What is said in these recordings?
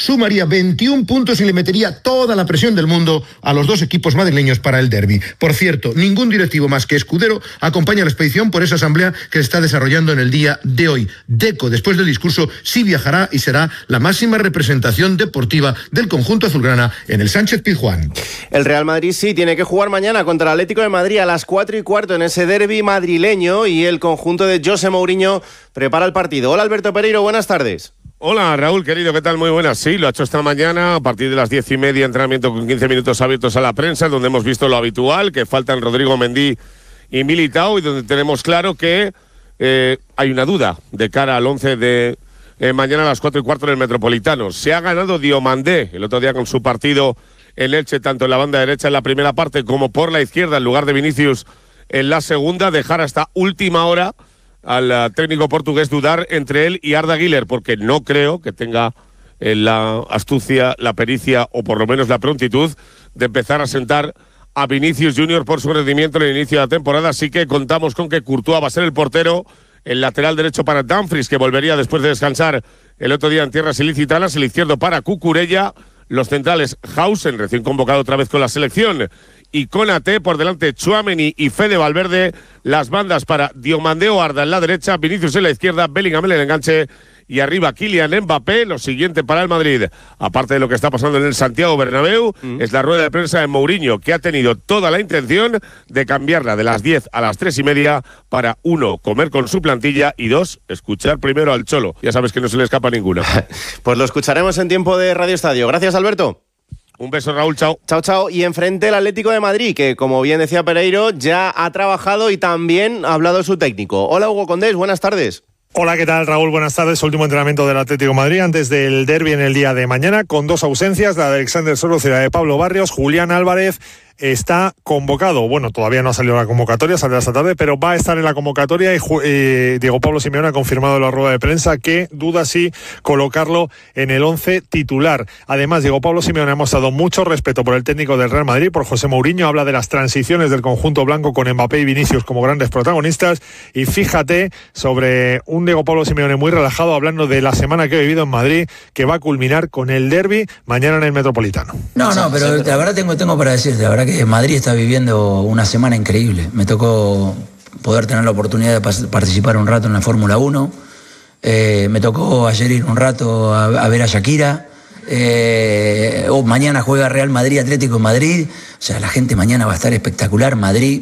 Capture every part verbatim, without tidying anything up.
sumaría veintiún puntos y le metería toda la presión del mundo a los dos equipos madrileños para el derbi. Por cierto, ningún directivo más que Escudero acompaña a la expedición por esa asamblea que se está desarrollando en el día de hoy. Deco, después del discurso, sí viajará y será la máxima representación deportiva del conjunto azulgrana en el Sánchez Pizjuán. El Real Madrid sí tiene que jugar mañana contra el Atlético de Madrid a las cuatro y cuarto en ese derbi madrileño, y el conjunto de José Mourinho prepara el partido. Hola Alberto Pereiro, buenas tardes. Hola Raúl, querido, ¿qué tal? Muy buenas. Sí, lo ha hecho esta mañana a partir de las diez y media, entrenamiento con quince minutos abiertos a la prensa, donde hemos visto lo habitual, que faltan Rodrigo Mendy y Militao, y donde tenemos claro que eh, hay una duda de cara al once de eh, mañana a las cuatro y cuarto en el Metropolitano. Se ha ganado Diomandé el otro día con su partido en Elche, tanto en la banda derecha en la primera parte como por la izquierda, en lugar de Vinicius en la segunda. Dejar hasta última hora al uh, técnico portugués dudar entre él y Arda Güler, porque no creo que tenga eh, la astucia, la pericia o por lo menos la prontitud de empezar a sentar a Vinicius Junior por su rendimiento en el inicio de la temporada. Así que contamos con que Courtois va a ser el portero, el lateral derecho para Dumfries, que volvería después de descansar el otro día en tierras ilicitanas, el izquierdo para Cucurella, los centrales Hausen, recién convocado otra vez con la selección, y Konaté, por delante Tchouaméni y Fede Valverde, las bandas para Diomandé o Arda en la derecha, Vinicius en la izquierda, Bellingham en el enganche y arriba Kylian Mbappé. Lo siguiente para el Madrid, aparte de lo que está pasando en el Santiago Bernabéu, mm. es la rueda de prensa de Mourinho, que ha tenido toda la intención de cambiarla de las diez a las tres y media para, uno, comer con su plantilla y dos, escuchar primero al Cholo. Ya sabes que no se le escapa ninguna. Pues lo escucharemos en tiempo de Radio Estadio. Gracias, Alberto. Un beso, Raúl, chao. Chao, chao. Y enfrente el Atlético de Madrid, que como bien decía Pereiro, ya ha trabajado y también ha hablado su técnico. Hola, Hugo Condés, buenas tardes. Hola, ¿qué tal, Raúl? Buenas tardes. Último entrenamiento del Atlético de Madrid antes del derbi en el día de mañana, con dos ausencias, la de Alexander Soroz y la de Pablo Barrios. Julián Álvarez está convocado. Bueno, todavía no ha salido la convocatoria, saldrá esta tarde, pero va a estar en la convocatoria y eh, Diego Pablo Simeone ha confirmado en la rueda de prensa que duda si colocarlo en el once titular. Además, Diego Pablo Simeone ha mostrado mucho respeto por el técnico del Real Madrid, por José Mourinho. Habla de las transiciones del conjunto blanco con Mbappé y Vinicius como grandes protagonistas. Y fíjate, sobre un Diego Pablo Simeone muy relajado, hablando de la semana que ha vivido en Madrid, que va a culminar con el derbi mañana en el Metropolitano. No, no, pero la verdad tengo, tengo para decirte, la verdad que Madrid está viviendo una semana increíble. Me tocó poder tener la oportunidad de pas- participar un rato en la Fórmula uno. Eh, me tocó ayer ir un rato a, a ver a Shakira. Eh, oh, mañana juega Real Madrid, Atlético de Madrid. O sea, la gente mañana va a estar espectacular. Madrid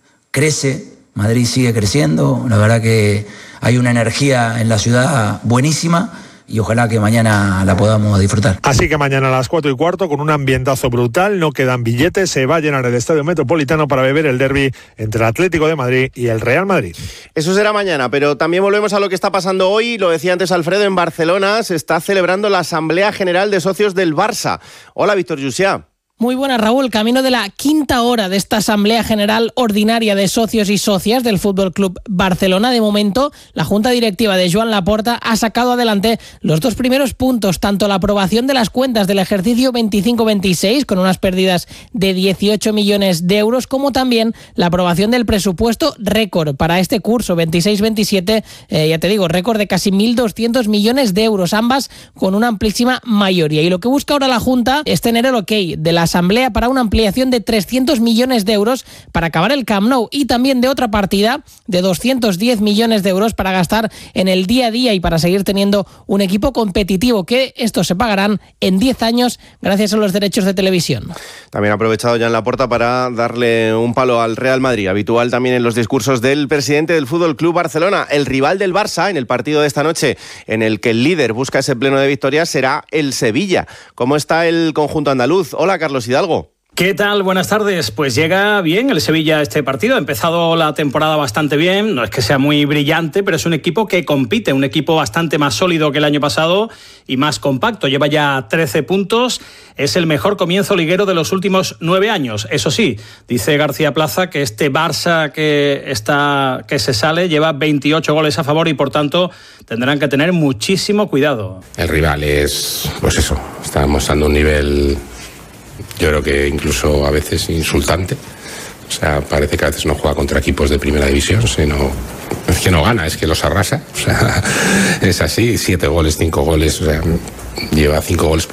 crece, Madrid sigue creciendo. La verdad que hay una energía en la ciudad buenísima. Y ojalá que mañana la podamos disfrutar. Así que mañana a las cuatro y cuarto, con un ambientazo brutal, no quedan billetes, se va a llenar el Estadio Metropolitano para beber el derbi entre el Atlético de Madrid y el Real Madrid. Eso será mañana, pero también volvemos a lo que está pasando hoy. Lo decía antes Alfredo, en Barcelona se está celebrando la Asamblea General de Socios del Barça. Hola, Víctor Llucià. Muy buenas, Raúl. Camino de la quinta hora de esta Asamblea General Ordinaria de Socios y Socias del F C Barcelona. De momento, la Junta Directiva de Joan Laporta ha sacado adelante los dos primeros puntos, tanto la aprobación de las cuentas del ejercicio veinticinco veintiséis, con unas pérdidas de dieciocho millones de euros, como también la aprobación del presupuesto récord para este curso veintiséis veintisiete, eh, ya te digo, récord de casi mil doscientos millones de euros, ambas con una amplísima mayoría. Y lo que busca ahora la Junta es tener el ok de la Asamblea para una ampliación de trescientos millones de euros para acabar el Camp Nou, y también de otra partida de doscientos diez millones de euros para gastar en el día a día y para seguir teniendo un equipo competitivo, que estos se pagarán en diez años gracias a los derechos de televisión. También ha aprovechado Joan Laporta para darle un palo al Real Madrid, habitual también en los discursos del presidente del F C Barcelona. El rival del Barça en el partido de esta noche, en el que el líder busca ese pleno de victorias, será el Sevilla. ¿Cómo está el conjunto andaluz? Hola, Carlos Hidalgo. ¿Qué tal? Buenas tardes. Pues llega bien el Sevilla a este partido. Ha empezado la temporada bastante bien. No es que sea muy brillante, pero es un equipo que compite, un equipo bastante más sólido que el año pasado y más compacto. Lleva ya trece puntos. Es el mejor comienzo liguero de los últimos nueve años. Eso sí, dice García Plaza que este Barça que está que se sale lleva veintiocho goles a favor y por tanto tendrán que tener muchísimo cuidado. El rival es, pues eso, está mostrando un nivel, yo creo que incluso a veces insultante. O sea, parece que a veces no juega contra equipos de primera división, sino es que no gana, es que los arrasa. O sea, es así, siete goles, cinco goles, o sea, lleva cinco goles por